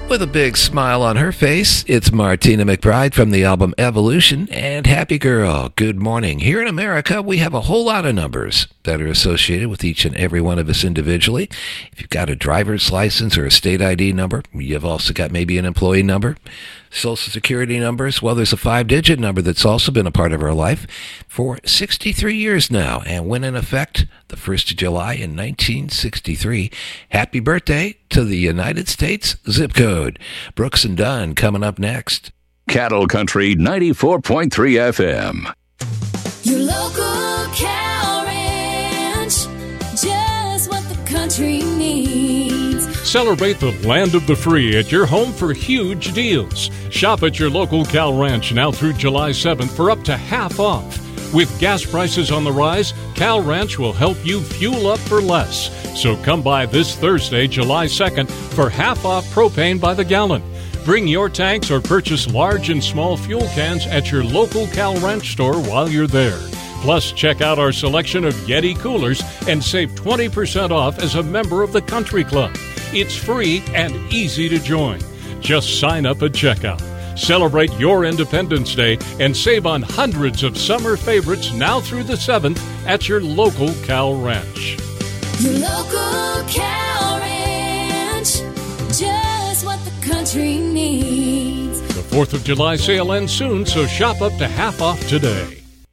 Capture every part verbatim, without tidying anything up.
With a big smile on her face, it's Martina McBride from the album Evolution and Happy Girl. Good morning. Here in America, we have a whole lot of numbers that are associated with each and every one of us individually. If you've got a driver's license or a state I D number, you've also got maybe an employee number, social security numbers. Well, there's a five-digit number that's also been a part of our life for sixty-three years now and went in effect the first of July in nineteen sixty-three. Happy birthday to the United States zip code. Brooks and Dunn coming up next. Cattle Country ninety-four point three F M. Your local cow ranch, just what the country needs. Celebrate the land of the free at your home for huge deals. Shop at your local Cal Ranch now through July seventh for up to half off. With gas prices on the rise, Cal Ranch will help you fuel up for less. So come by this Thursday, July second, for half off propane by the gallon. Bring your tanks or purchase large and small fuel cans at your local Cal Ranch store while you're there. Plus, check out our selection of Yeti coolers and save twenty percent off as a member of the Country Club. It's free and easy to join. Just sign up at checkout. Celebrate your Independence Day and save on hundreds of summer favorites now through the seventh at your local Cal Ranch. Your local cow ranch, just what the country needs. The fourth of July sale ends soon, so shop up to half off today.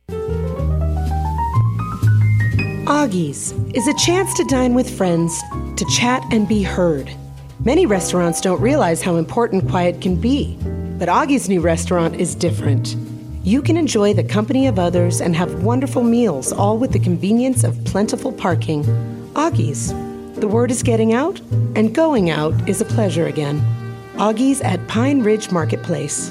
Augie's is a chance to dine with friends, to chat and be heard. Many restaurants don't realize how important quiet can be, but Augie's new restaurant is different. You can enjoy the company of others and have wonderful meals, all with the convenience of plentiful parking. Augie's. The word is getting out, and going out is a pleasure again. Augie's at Pine Ridge Marketplace.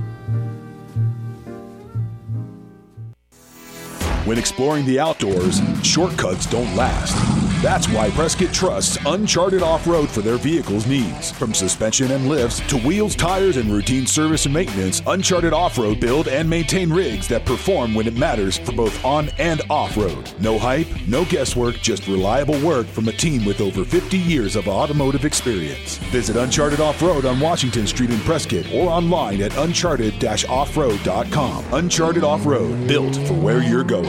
When exploring the outdoors, shortcuts don't last. That's why Prescott trusts Uncharted Off-Road for their vehicle's needs. From suspension and lifts to wheels, tires, and routine service and maintenance, Uncharted Off-Road build and maintain rigs that perform when it matters for both on and off-road. No hype, no guesswork, just reliable work from a team with over fifty years of automotive experience. Visit Uncharted Off-Road on Washington Street in Prescott or online at uncharted dash off road dot com. Uncharted Off-Road, built for where you're going.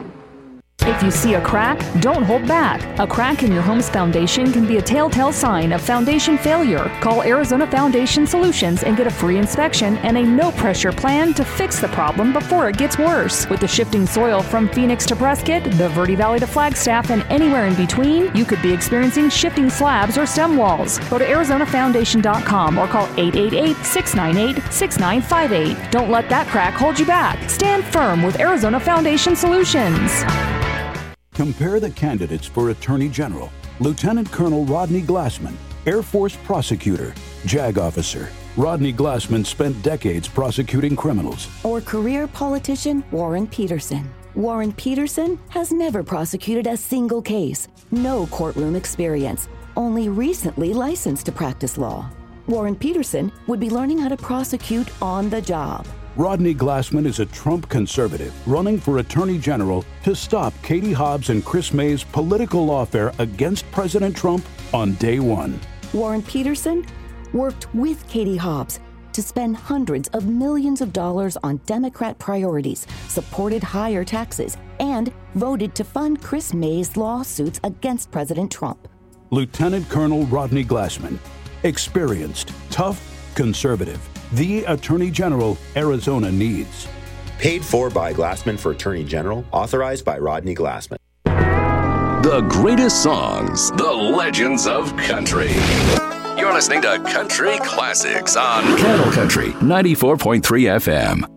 If you see a crack, don't hold back. A crack in your home's foundation can be a telltale sign of foundation failure. Call Arizona Foundation Solutions and get a free inspection and a no-pressure plan to fix the problem before it gets worse. With the shifting soil from Phoenix to Prescott, the Verde Valley to Flagstaff, and anywhere in between, you could be experiencing shifting slabs or stem walls. Go to arizona foundation dot com or call eight eight eight, six nine eight, six nine five eight. Don't let that crack hold you back. Stand firm with Arizona Foundation Solutions. Compare the candidates for Attorney General. Lieutenant Colonel Rodney Glassman, Air Force prosecutor, JAG officer. Rodney Glassman spent decades prosecuting criminals. Or career politician Warren Peterson. Warren Peterson has never prosecuted a single case. No courtroom experience. Only recently licensed to practice law. Warren Peterson would be learning how to prosecute on the job. Rodney Glassman is a Trump conservative running for Attorney General to stop Katie Hobbs and Chris May's political lawfare against President Trump on day one. Warren Peterson worked with Katie Hobbs to spend hundreds of millions of dollars on Democrat priorities, supported higher taxes, and voted to fund Chris May's lawsuits against President Trump. Lieutenant Colonel Rodney Glassman, experienced, tough, conservative. The Attorney General Arizona needs. Paid for by Glassman for Attorney General. Authorized by Rodney Glassman. The greatest songs, the legends of country. You're listening to Country Classics on Cattle Country ninety-four point three F M.